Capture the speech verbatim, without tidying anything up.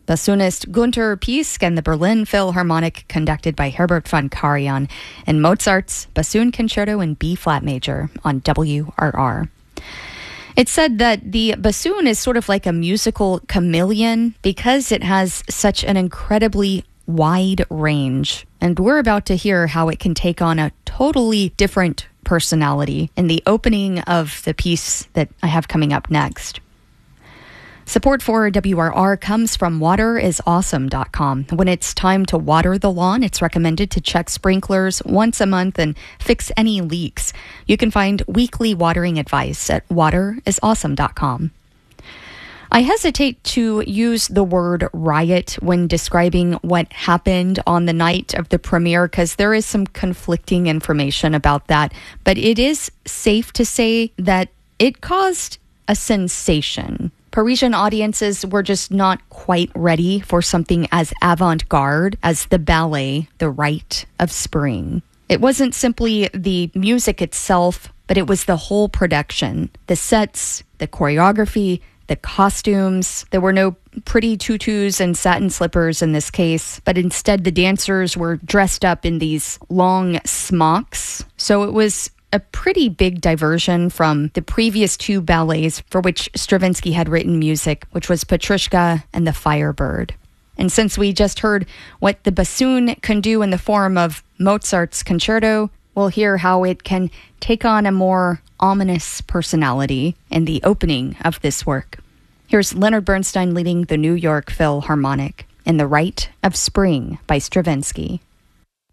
Bassoonist Günter Piesk and the Berlin Philharmonic, conducted by Herbert von Karajan, and Mozart's Bassoon Concerto in B-flat major on W R R. It's said that the bassoon is sort of like a musical chameleon because it has such an incredibly wide range. And we're about to hear how it can take on a totally different personality in the opening of the piece that I have coming up next. Support for W R R comes from water is awesome dot com. When it's time to water the lawn, it's recommended to check sprinklers once a month and fix any leaks. You can find weekly watering advice at water is awesome dot com. I hesitate to use the word riot when describing what happened on the night of the premiere because there is some conflicting information about that, but it is safe to say that it caused a sensation. Parisian audiences were just not quite ready for something as avant-garde as the ballet, The Rite of Spring. It wasn't simply the music itself, but it was the whole production, the sets, the choreography, the costumes. There were no pretty tutus and satin slippers in this case, but instead the dancers were dressed up in these long smocks. So it was a pretty big diversion from the previous two ballets for which Stravinsky had written music, which was Petrushka and the Firebird. And since we just heard what the bassoon can do in the form of Mozart's concerto, we'll hear how it can take on a more ominous personality in the opening of this work. Here's Leonard Bernstein leading the New York Philharmonic in The Rite of Spring by Stravinsky.